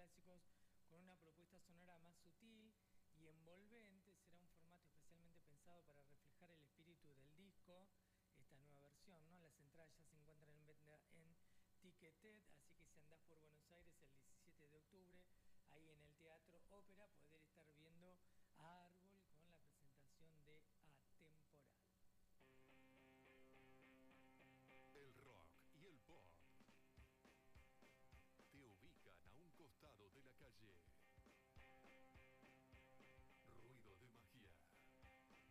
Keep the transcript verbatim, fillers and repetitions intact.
clásicos con una propuesta sonora más sutil y envolvente. Será un formato especialmente pensado para reflejar el espíritu del disco, esta nueva versión, ¿no? Las entradas ya se encuentran en venta en Ticketed, así que si andás por Buenos Aires el diecisiete de octubre, ahí en el Teatro Ópera, podés